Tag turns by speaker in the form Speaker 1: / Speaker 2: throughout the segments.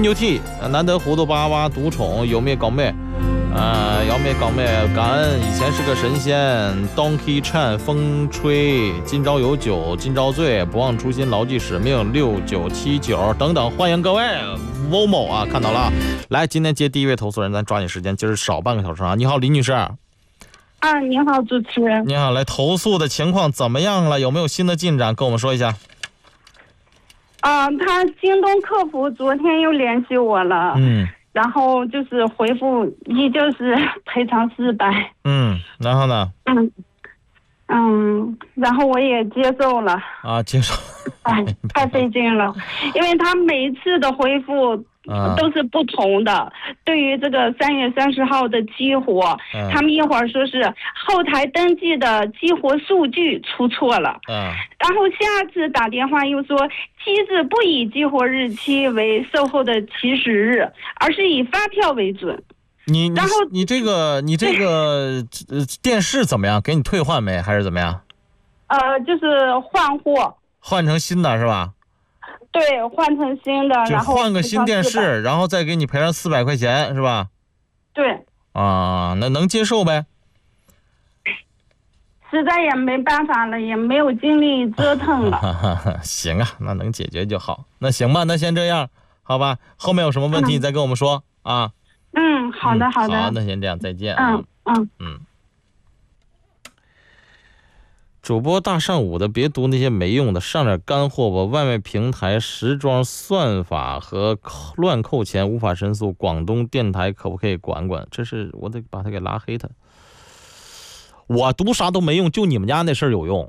Speaker 1: 牛 T， 难得糊涂巴巴独宠，有咩搞咩，要咩搞咩，感恩以前是个神仙 Donkey Chan 风吹，今朝有酒今朝醉，不忘初心牢记使命6979等等，欢迎各位 Vomo 啊，看到了啊。来，今天接第一位投诉人，咱抓紧时间，今儿少半个小时啊。你好，李女士。
Speaker 2: 你好，主持人。
Speaker 1: 你好，来，投诉的情况怎么样了？有没有新的进展？跟我们说一下。
Speaker 2: 他京东客服昨天又联系我了，然后就是回复依旧是赔偿400。
Speaker 1: 然后呢？
Speaker 2: 然后我也接受了。
Speaker 1: 接受。
Speaker 2: 太费劲了，因为他每一次的回复都是不同的。对于这个3月30号的激活，他们一会儿说是后台登记的激活数据出错了，然后下次打电话又说机子不以激活日期为售后的起始日，而是以发票为准。你这个电视怎么样？给你退换没？还是怎么样？ 就是换货，
Speaker 1: 换成新的是吧？
Speaker 2: 对，换成新的，然后
Speaker 1: 换个新电视，然后再给你赔上400块钱是吧？
Speaker 2: 对。
Speaker 1: 那能接受呗？
Speaker 2: 实在也没办法了，也没有精力折腾了。
Speaker 1: 行啊，那能解决就好。那行吧，那先这样，好吧？后面有什么问题你再跟我们说啊。
Speaker 2: 好的。好，
Speaker 1: 那先这样，再见啊。主播大上午的别读那些没用的，上点干货吧。外卖平台时装算法和乱扣钱无法申诉，广东电台可不可以管管？这是我得把他给拉黑他。我读啥都没用，就你们家那事儿有用，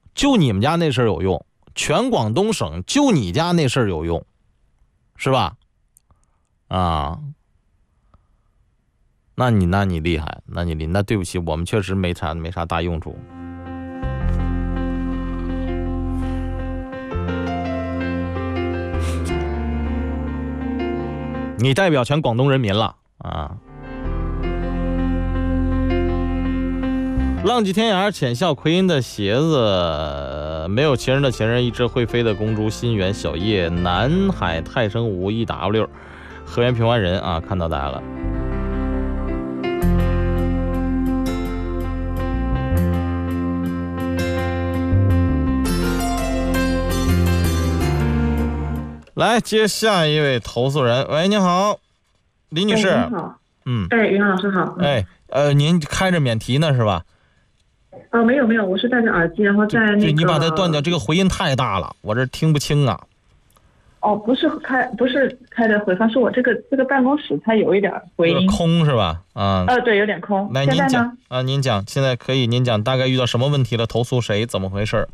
Speaker 1: 全广东省就你家那事儿有用，是吧？那你厉害，那对不起，我们确实没啥大用处。你代表全广东人民了啊！浪迹天涯浅笑奎因的鞋子，没有情人的情人，一只会飞的公猪，心猿小叶，南海泰生无 EW， 河源平湾人啊，看到大家了。来接下一位投诉人。喂，你好，李女士。
Speaker 3: 你好。袁老师好。
Speaker 1: 您开着免提呢是吧？
Speaker 3: 没有，我是戴着耳机，然后在那个。
Speaker 1: 你把它断掉，这个回音太大了，我这听不清啊。
Speaker 3: 不是开的回放，是我这个办公室它有一点回音。
Speaker 1: 空是吧？
Speaker 3: 对，有点空。
Speaker 1: 来，您讲您讲，现在可以，您讲大概遇到什么问题了？投诉谁？怎么回事？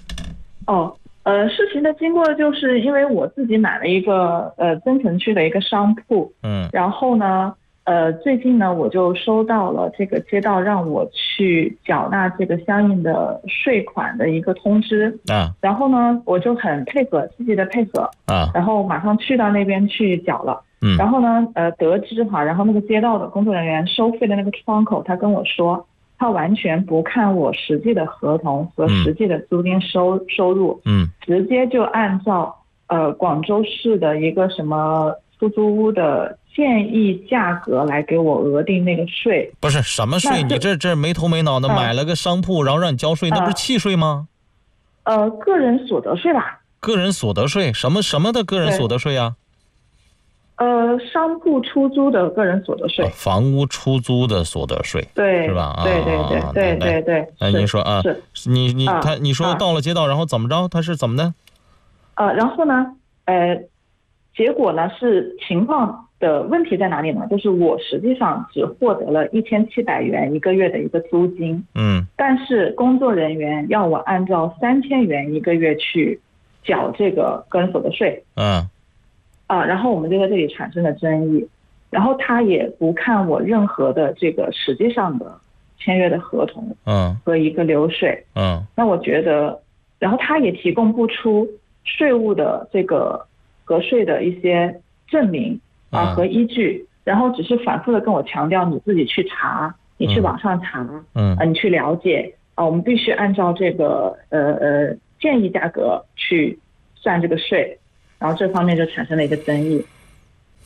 Speaker 3: 事情的经过就是因为我自己买了一个增城区的一个商铺，然后呢最近呢我就收到了这个街道让我去缴纳这个相应的税款的一个通知然后呢我就很积极的配合然后马上去到那边去缴了然后呢得知然后那个街道的工作人员收费的那个窗口他跟我说他完全不看我实际的合同和实际的租金收入直接就按照广州市的一个什么出租屋的建议价格来给我额定那个税。
Speaker 1: 不是什么税，你这没头没脑的买了个商铺然后让你交税，那不是契税吗？
Speaker 3: 个人所得税吧。
Speaker 1: 个人所得税，什么的个人所得税啊？
Speaker 3: 商铺出租的个人所得税，
Speaker 1: 房屋出租的所得税，
Speaker 3: 对，
Speaker 1: 是吧？
Speaker 3: 对。
Speaker 1: 您说是你说到了街道，然后怎么着？他是怎么的？
Speaker 3: 然后呢，结果呢是情况的问题在哪里呢？就是我实际上只获得了1700元一个月的一个租金，但是工作人员要我按照3000元一个月去缴这个个人所得税，然后我们就在这里产生了争议，然后他也不看我任何的这个实际上的签约的合同，和一个流水，那我觉得，然后他也提供不出税务的这个核税的一些证明和依据，然后只是反复的跟我强调你自己去查，你去网上查，你去了解，我们必须按照这个建议价格去算这个税。然后这方面就产生了一个争议。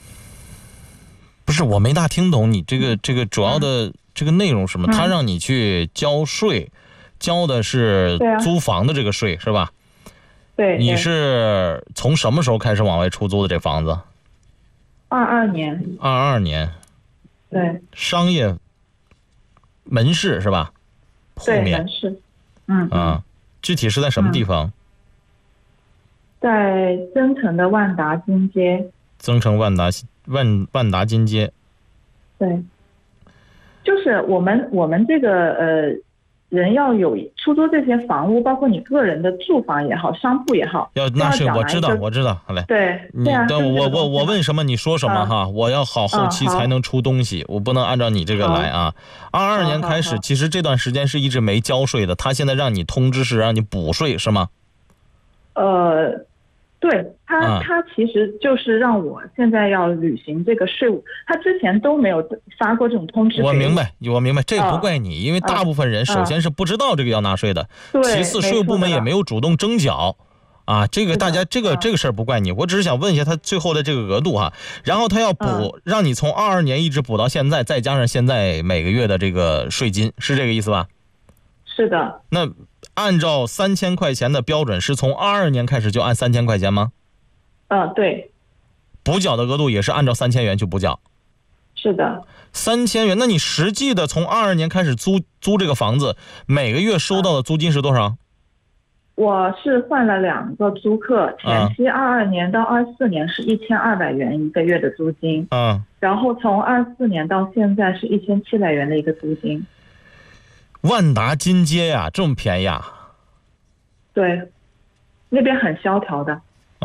Speaker 1: 不是，我没大听懂你这个主要的这个内容是什么？他让你去交税，交的是租房的这个税是吧？
Speaker 3: 对。
Speaker 1: 你是从什么时候开始往外出租的这房子
Speaker 3: ？22年。
Speaker 1: 22年。
Speaker 3: 对。
Speaker 1: 商业门市是吧？
Speaker 3: 对，门市。
Speaker 1: 具体是在什么地方？
Speaker 3: 在增城的万达金街。
Speaker 1: 增城万达金街。
Speaker 3: 对，就是我们这个人要有出租这些房屋，包括你个人的住房也好，商铺也好，
Speaker 1: 那是我知道，好嘞。
Speaker 3: 对，
Speaker 1: 你等我问什么你说什么哈，我要好后期才能出东西，我不能按照你这个来啊。22年开始，其实这段时间是一直没交税的，他现在让你通知是让你补税是吗？
Speaker 3: 对，他其实就是让我现在要履行这个税务，他之前都没有发过这种通知。我明白，
Speaker 1: 这不怪你，因为大部分人首先是不知道这个要纳税的，其次税务部门也没有主动征缴，这个大家这个事儿不怪你，我只是想问一下他最后的这个额度哈，然后他要补，让你从22年一直补到现在，再加上现在每个月的这个税金，是这个意思吧？
Speaker 3: 是的。
Speaker 1: 那按照3000块钱的标准，是从22年开始就按3000块钱吗？
Speaker 3: 对。
Speaker 1: 补缴的额度也是按照3000元去补缴。
Speaker 3: 是的。
Speaker 1: 3000元，那你实际的从22年开始租这个房子，每个月收到的租金是多少？
Speaker 3: 我是换了2个租客，前期22年到24年是1200元一个月的租金，然后从24年到现在是1700元的一个租金。
Speaker 1: 万达金街呀，这么便宜啊？
Speaker 3: 对，那边很萧条的。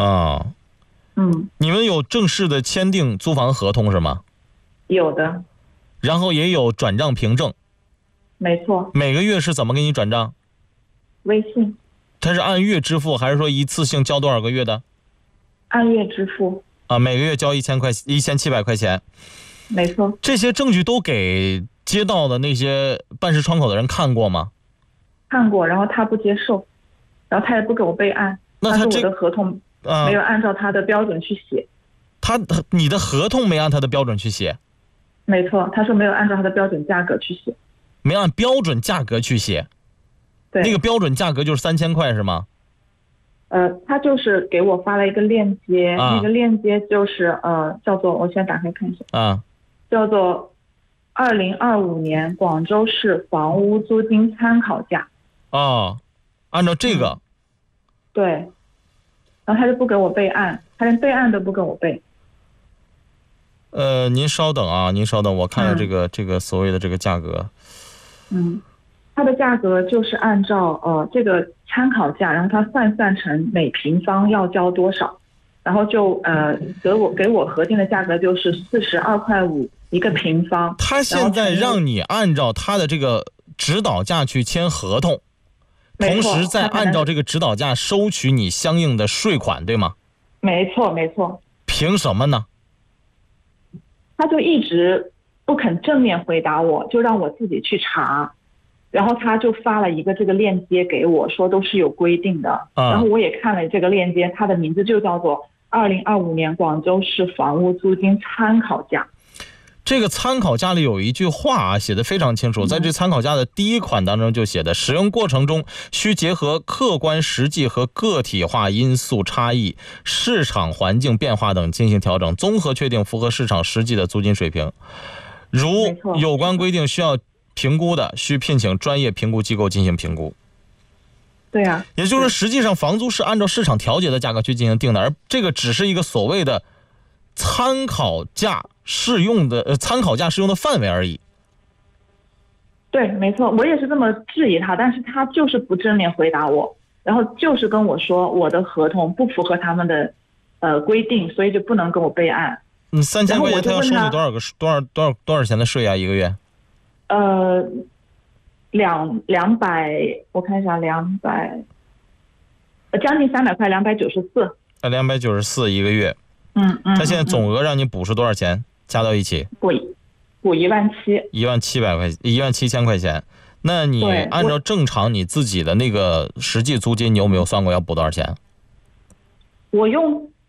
Speaker 1: 你们有正式的签订租房合同是吗？
Speaker 3: 有的。
Speaker 1: 然后也有转账凭证？
Speaker 3: 没错。
Speaker 1: 每个月是怎么给你转账？
Speaker 3: 微信。
Speaker 1: 它是按月支付还是说一次性交多少个月的？
Speaker 3: 按月支付。
Speaker 4: 每个月交1700块钱。
Speaker 3: 没错。
Speaker 1: 这些证据都给街道的那些办事窗口的人看过吗？
Speaker 3: 看过，然后他不接受，然后他也不给我备案。
Speaker 1: 那
Speaker 3: 他说我的合同没有按照他的标准去写。
Speaker 1: 你的合同没按他的标准去写？
Speaker 3: 没错，他说没有按照他的标准价格去写。
Speaker 1: 没按标准价格去写？
Speaker 3: 对。
Speaker 1: 那个标准价格就是3000块是吗？
Speaker 3: 他就是给我发了一个链接，那个链接就是叫做，我先打开看一下。叫做2025年广州市房屋租金参考价。
Speaker 1: 按照这个。
Speaker 3: 对。然后他就不给我备案，他连备案都不给我备。
Speaker 1: 您稍等，我看一下这个所谓的这个价格。
Speaker 3: 它的价格就是按照这个参考价，然后它换算成每平方要交多少，然后就给我核定的价格就是42.5块一个平方。
Speaker 1: 他现在让你按照他的这个指导价去签合同，同时再按照这个指导价收取你相应的税款，对吗？
Speaker 3: 没错。
Speaker 1: 凭什么呢？
Speaker 3: 他就一直不肯正面回答我，就让我自己去查，然后他就发了一个这个链接给我，说都是有规定的。然后我也看了这个链接，它的名字就叫做2025年广州市房屋租金参考价。
Speaker 1: 这个参考价里有一句话写得非常清楚，在这参考价的第1款当中就写的，使用过程中需结合客观实际和个体化因素差异、市场环境变化等进行调整，综合确定符合市场实际的租金水平。如有关规定需要评估的，需聘请专业评估机构进行评估。
Speaker 3: 对啊。
Speaker 1: 也就是说，实际上房租是按照市场调节的价格去进行定的，而这个只是一个所谓的参考价适用的范围而已。
Speaker 3: 对，没错，我也是这么质疑他，但是他就是不正面回答我，然后就是跟我说我的合同不符合他们的规定，所以就不能跟我备案。
Speaker 1: 3000块钱他要收你多少钱的税啊？一个月
Speaker 3: ？200，我看一下，200，将近300块，294。
Speaker 1: 294一个月。他现在总额让你补是多少钱？加到一起？
Speaker 3: 补17000。
Speaker 1: 17000块钱。那你按照正常你自己的那个实际租金，你有没有算过要补多少钱？
Speaker 3: 我用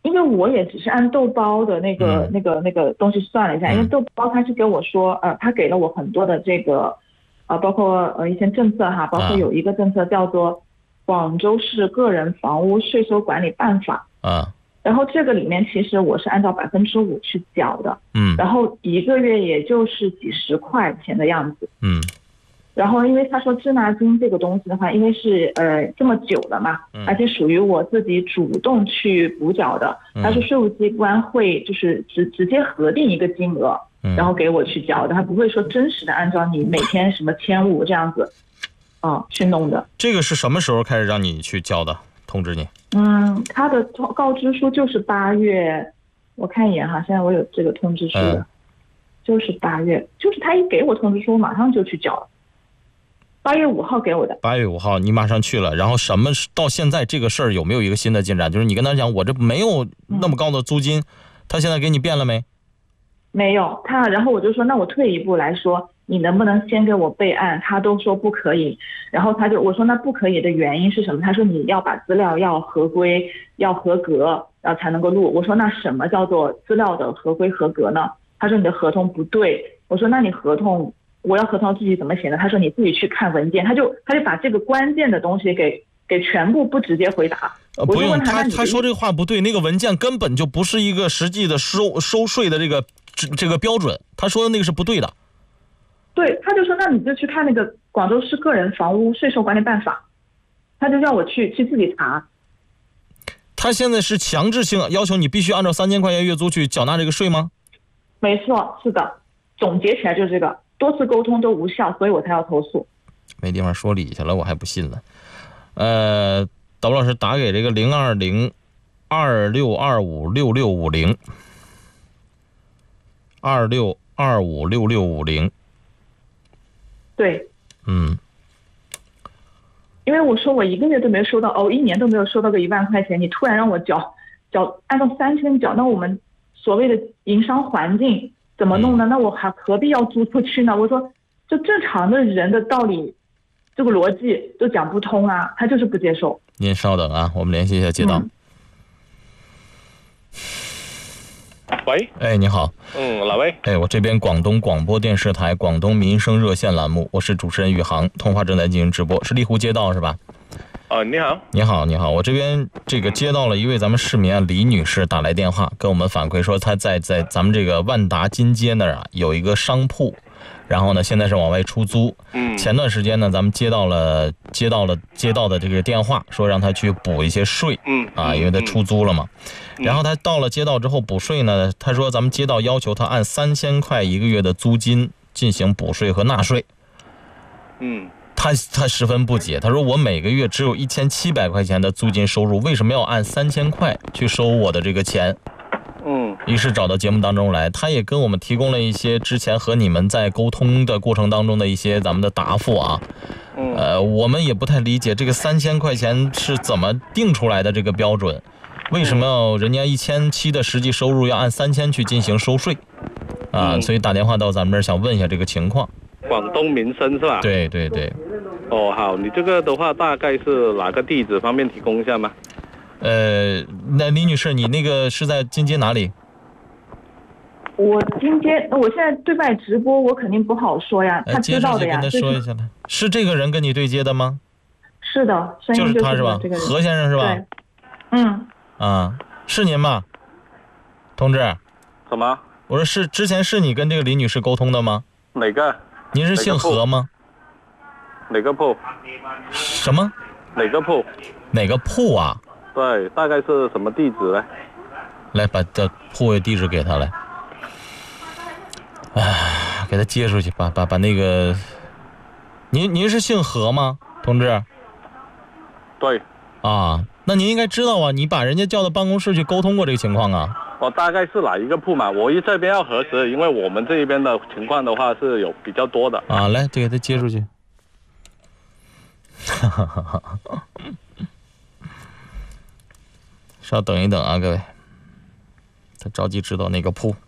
Speaker 3: 因为我也只是按豆包的那个东西算了一下，因为豆包他是跟我说，他给了我很多的这个，包括一些政策哈，包括有一个政策叫做广州市个人房屋税收管理办法啊，然后这个里面其实我是按照5%去缴的，然后一个月也就是几十块钱的样子，然后因为他说滞纳金这个东西的话，因为是这么久了嘛，而且属于我自己主动去补缴的，他说税务机关会就是直接核定一个金额，然后给我去缴的，他不会说真实的按照你每天什么1500这样子去弄的。
Speaker 4: 这个是什么时候开始让你去交的？通知你？
Speaker 3: 他的告知书就是8月，我看一眼哈，现在我有这个通知书的，就是8月，就是他一给我通知书，马上就去缴了。8月5号给我的。8
Speaker 4: 月5号你马上去了，然后到现在这个事儿有没有一个新的进展？就是你跟他讲，我这没有那么高的租金，他现在给你变了没？
Speaker 3: 没有，然后我就说，那我退一步来说，你能不能先给我备案？他都说不可以，然后我说那不可以的原因是什么？他说你要把资料要合规，要合格，然后才能够录。我说那什么叫做资料的合规合格呢？他说你的合同不对。我说那你我要合同自己怎么写的？他说你自己去看文件。他就把这个关键的东西给全部不直接回答。
Speaker 4: 不用，他说这个话不对，那个文件根本就不是一个实际的收税的这个标准，他说的那个是不对的。
Speaker 3: 对，他就说那你就去看那个广州市个人房屋税收管理办法，他就让我去自己查。
Speaker 4: 他现在是强制性要求你必须按照3000块钱月租去缴纳这个税吗？
Speaker 3: 没错，是的，总结起来就是这个，多次沟通都无效，所以我才要投诉。
Speaker 4: 没地方说理去了，我还不信了。导播老师打给这个02026256650 26256650。
Speaker 3: 对，因为我说我1个月都没有收到，1年都没有收到个1万块钱，你突然让我缴按照3000缴，那我们所谓的营商环境怎么弄呢？那我还何必要租出去呢？我说，就正常的人的道理，这个逻辑都讲不通啊，他就是不接受。
Speaker 4: 您稍等啊，我们联系一下接到。
Speaker 5: 喂，
Speaker 4: 你好。
Speaker 5: 哪位？
Speaker 4: 我这边广东广播电视台广东民生热线栏目，我是主持人宇航，通话正在进行直播，是丽湖街道是吧？
Speaker 5: 你好。
Speaker 4: 你好，我这边这个接到了一位咱们市民李女士打来电话，跟我们反馈说她在咱们这个万达金街那儿有一个商铺，然后呢现在是往外出租。前段时间呢咱们接到的这个电话，说让她去补一些税，因为她出租了嘛。然后她到了街道之后补税呢，她说咱们街道要求她按3000块1个月的租金进行补税和纳税。他十分不解，他说我每个月只有1700块钱的租金收入，为什么要按3000块去收我的这个钱？于是找到节目当中来，他也跟我们提供了一些之前和你们在沟通的过程当中的一些咱们的答复啊。我们也不太理解这个3000块钱是怎么定出来的这个标准，为什么要人家1700的实际收入要按3000去进行收税所以打电话到咱们这儿想问一下这个情况。
Speaker 5: 广东民生是吧？
Speaker 4: 对。
Speaker 5: 好，你这个的话大概是哪个地址，方便提供一下吗？
Speaker 4: 那李女士，你那个是在金街哪里？
Speaker 3: 我金街，我现在对外直播，我肯定不好说呀，他知道的呀。
Speaker 4: 跟他说一下来，是这个人跟你对接的吗？
Speaker 3: 是的，声音
Speaker 4: 就是他是吧？何先生是吧？
Speaker 3: 对。
Speaker 4: 是您吗？同志。
Speaker 5: 什么？
Speaker 4: 我说之前是你跟这个李女士沟通的吗？
Speaker 5: 哪个？
Speaker 4: 您是姓何吗？
Speaker 5: 哪个铺？
Speaker 4: 什么？
Speaker 5: 哪个铺？
Speaker 4: 哪个铺啊？
Speaker 5: 对，大概是什么地址呢？
Speaker 4: 来，把这铺位地址给他来。给他接出去，把那个。您是姓何吗，同志？
Speaker 5: 对。
Speaker 4: 那您应该知道啊，你把人家叫到办公室去沟通过这个情况啊。
Speaker 5: 我大概是哪一个铺嘛？我这边要核实，因为我们这一边的情况的话是有比较多的。
Speaker 4: 来，给他接出去。稍等一等啊，各位，他着急知道哪个铺。